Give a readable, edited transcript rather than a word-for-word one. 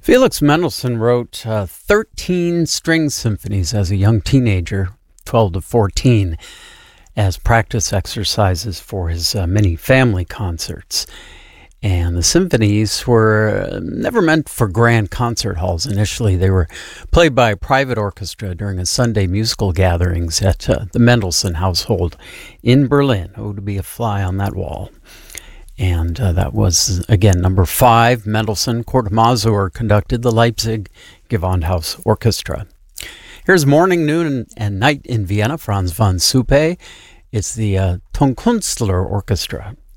Felix Mendelssohn wrote 13 string symphonies as a young teenager, 12 to 14, as practice exercises for his many family concerts. And the symphonies were never meant for grand concert halls. Initially, they were played by a private orchestra during a Sunday musical gatherings at the Mendelssohn household in Berlin. Oh, to be a fly on that wall. And that was, again, number 5, Mendelssohn. Kurt Masur conducted the Leipzig Gewandhaus Orchestra. Here's Morning, Noon, and Night in Vienna, Franz von Suppe. It's the Tonkünstler Orchestra.